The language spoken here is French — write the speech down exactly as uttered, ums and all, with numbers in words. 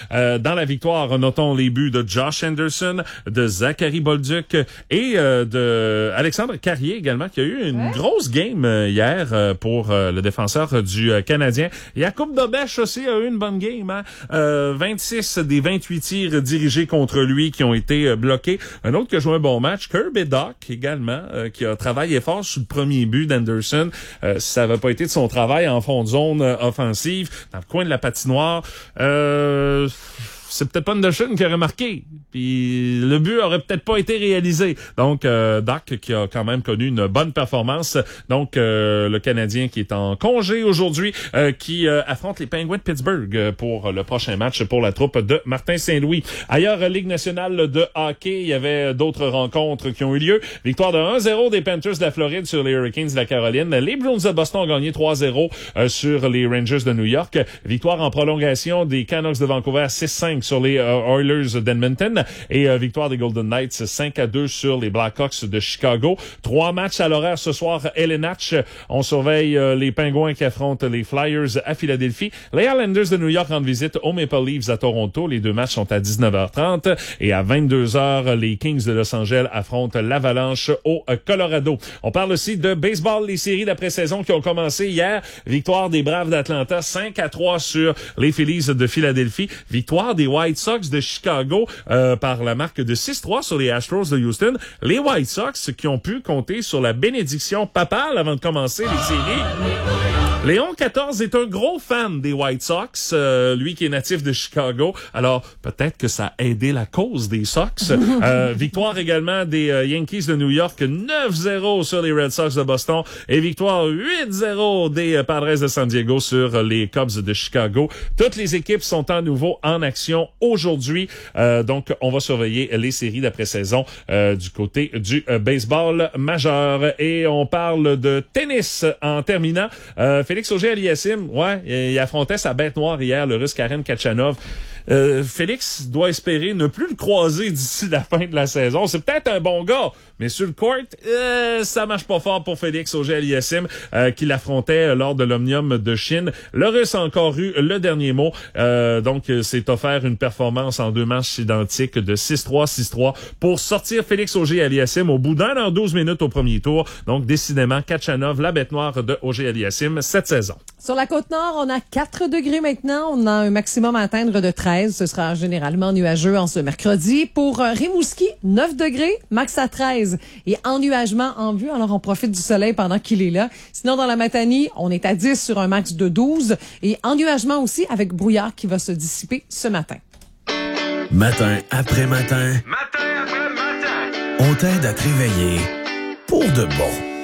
Euh, dans la victoire, notons les buts de Josh Anderson, de Zachary Bolduc et euh, de Alexandre Carrier également, qui a eu une ouais. grosse game euh, hier euh, pour euh, le défenseur du euh, Canadien. Jakub Dobeš aussi a eu une bonne game. Hein? Euh, vingt-six des vingt-huit tirs dirigés contre lui qui ont été euh, bloqués. Un autre qui a joué un bon match, Kirby Dach également, euh, qui a travaillé fort sur le premier but d'Anderson. Euh, ça n'avait pas été de son travail en fond de zone euh, offensive, dans le coin de la patinoire. Euh... C'est peut-être pas Anderson qui aurait marqué. Puis le but aurait peut-être pas été réalisé. Donc, euh, Dach qui a quand même connu une bonne performance. Donc, euh, le Canadien qui est en congé aujourd'hui, euh, qui euh, affronte les Penguins de Pittsburgh pour le prochain match pour la troupe de Martin Saint-Louis. Ailleurs, Ligue nationale de hockey, il y avait d'autres rencontres qui ont eu lieu. Victoire de un zéro des Panthers de la Floride sur les Hurricanes de la Caroline. Les Bruins de Boston ont gagné trois zéro euh, sur les Rangers de New York. Victoire en prolongation des Canucks de Vancouver six cinq sur les euh, Oilers d'Edmonton et euh, victoire des Golden Knights cinq à deux sur les Blackhawks de Chicago. Trois matchs à l'horaire ce soir. L N H, on surveille euh, les Pingouins qui affrontent les Flyers à Philadelphie. Les Islanders de New York rendent visite aux Maple Leafs à Toronto. Les deux matchs sont à dix-neuf heures trente et à vingt-deux heures, les Kings de Los Angeles affrontent l'Avalanche au euh, Colorado. On parle aussi de baseball, les séries d'après-saison qui ont commencé hier. Victoire des Braves d'Atlanta cinq à trois sur les Phillies de Philadelphie. Victoire des White Sox de Chicago euh, par la marque de six trois sur les Astros de Houston. Les White Sox qui ont pu compter sur la bénédiction papale avant de commencer les séries. Léon quatorze est un gros fan des White Sox, euh, lui qui est natif de Chicago. Alors, peut-être que ça a aidé la cause des Sox. Euh, victoire également des euh, Yankees de New York, neuf zéro sur les Red Sox de Boston. Et victoire huit zéro des euh, Padres de San Diego sur les Cubs de Chicago. Toutes les équipes sont à nouveau en action aujourd'hui. Euh, donc, on va surveiller les séries d'après-saison euh, du côté du euh, baseball majeur. Et on parle de tennis en terminant. Euh, Félix Auger-Aliassime, ouais, il affrontait sa bête noire hier, le Russe Karen Khachanov. Euh, Félix doit espérer ne plus le croiser d'ici la fin de la saison. C'est peut-être un bon gars, mais sur le court, euh, ça marche pas fort pour Félix Auger-Aliassime, euh, qui l'affrontait lors de l'Omnium de Chine. Le Russe a encore eu le dernier mot. Euh, donc, c'est offert une performance en deux matchs identiques de six trois, six trois pour sortir Félix Auger-Aliassime au bout d'un an douze minutes au premier tour. Donc, décidément, Khachanov, la bête noire de Auger-Aliassime cette saison. Sur la Côte-Nord, on a quatre degrés maintenant. On a un maximum à atteindre de treize. Ce sera généralement nuageux en ce mercredi. Pour euh, Rimouski, neuf degrés, max à treize. Et ennuagement en vue, alors on profite du soleil pendant qu'il est là. Sinon, dans la Matanie, on est à dix sur un max de douze. Et ennuagement aussi avec brouillard qui va se dissiper ce matin. Matin après matin. Matin après matin. On t'aide à te réveiller pour de bon.